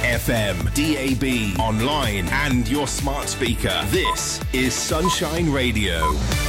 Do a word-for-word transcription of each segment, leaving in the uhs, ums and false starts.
F M, D A B, online and your smart speaker. This is Sunshine Radio.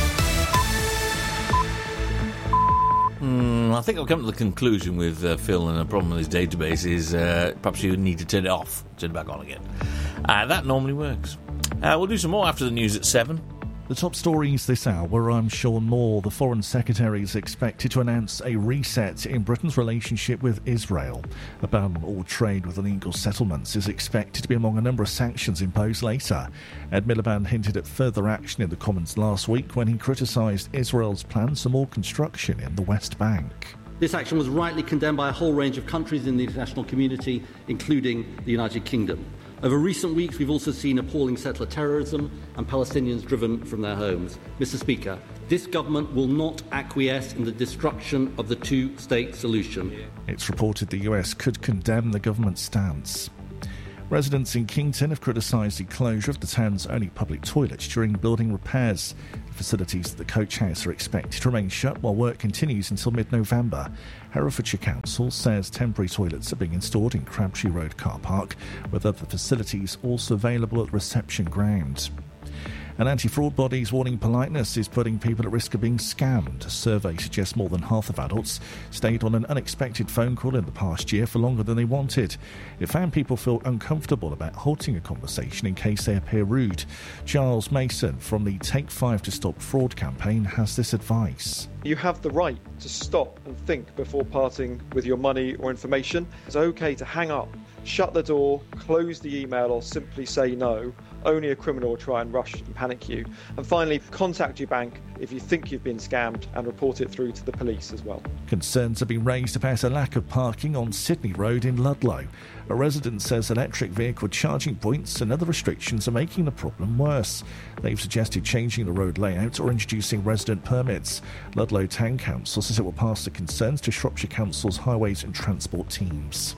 Mm, I think I've come to the conclusion with uh, Phil and the problem with his database is uh, perhaps you need to turn it off, turn it back on again. Uh, that normally works. Uh, we'll do some more after the news at seven. The top stories this hour, I'm Sean Moore. The Foreign Secretary is expected to announce a reset in Britain's relationship with Israel. A ban on all trade with illegal settlements is expected to be among a number of sanctions imposed later. Ed Miliband hinted at further action in the Commons last week when he criticised Israel's plans for more construction in the West Bank. This action was rightly condemned by a whole range of countries in the international community, including the United Kingdom. Over recent weeks, we've also seen appalling settler terrorism and Palestinians driven from their homes. Mister Speaker, this government will not acquiesce in the destruction of the two-state solution. It's reported the U S could condemn the government's stance. Residents in Kington have criticised the closure of the town's only public toilet during building repairs. The facilities at the coach house are expected to remain shut while work continues until mid-November. Herefordshire Council says temporary toilets are being installed in Crabtree Road car park, with other facilities also available at reception ground. An anti-fraud body's warning politeness is putting people at risk of being scammed. A survey suggests more than half of adults stayed on an unexpected phone call in the past year for longer than they wanted. It found people feel uncomfortable about halting a conversation in case they appear rude. Giles Mason from the Take Five to Stop Fraud campaign has this advice. You have the right to stop and think before parting with your money or information. It's okay to hang up, shut the door, close the email or simply say no. Only a criminal will try and rush and panic you. And finally, contact your bank if you think you've been scammed and report it through to the police as well. Concerns have been raised about a lack of parking on Sydney Road in Ludlow. A resident says electric vehicle charging points and other restrictions are making the problem worse. They've suggested changing the road layout or introducing resident permits. Ludlow Town Council says it will pass the concerns to Shropshire Council's highways and transport teams.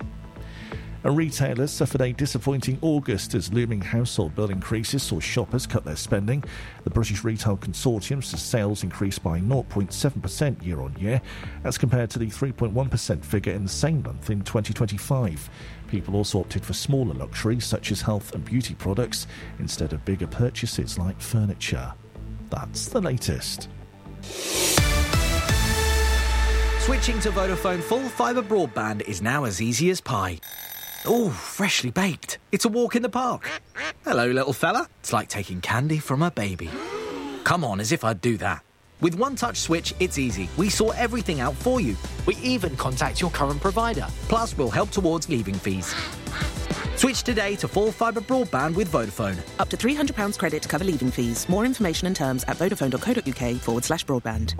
And retailers suffered a disappointing August as looming household bill increases saw shoppers cut their spending. The British Retail Consortium says sales increased by zero point seven percent year on year, as compared to the three point one percent figure in the same month in twenty twenty-five. People also opted for smaller luxuries such as health and beauty products instead of bigger purchases like furniture. That's the latest. Switching to Vodafone full fibre broadband is now as easy as pie. Oh, freshly baked. It's a walk in the park. Hello, little fella. It's like taking candy from a baby. Come on, as if I'd do that. With One Touch Switch, it's easy. We sort everything out for you. We even contact your current provider. Plus, we'll help towards leaving fees. Switch today to full fibre broadband with Vodafone. Up to three hundred pounds credit to cover leaving fees. More information and terms at vodafone.co.uk forward slash broadband.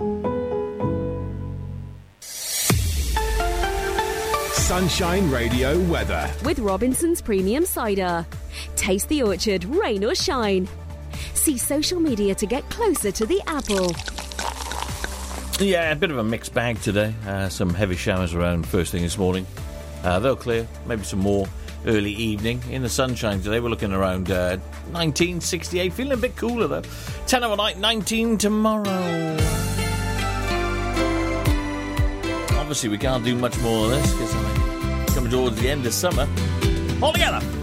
Sunshine Radio weather. With Robinson's Premium Cider. Taste the orchard, rain or shine. See social media to get closer to the apple. Yeah, a bit of a mixed bag today. Uh, some heavy showers around first thing this morning. Uh, they'll clear. Maybe some more early evening. In the sunshine today, we're looking around uh, nineteen sixty-eight. Feeling a bit cooler, though. ten overnight, nineteen tomorrow. Obviously, we can't do much more of this because I mean, coming towards the end of summer. All together.